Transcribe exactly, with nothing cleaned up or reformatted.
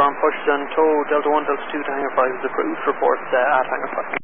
Confirm pushes on tow, Delta one, Delta two to Hangar five is approved, reports uh, at Hangar five.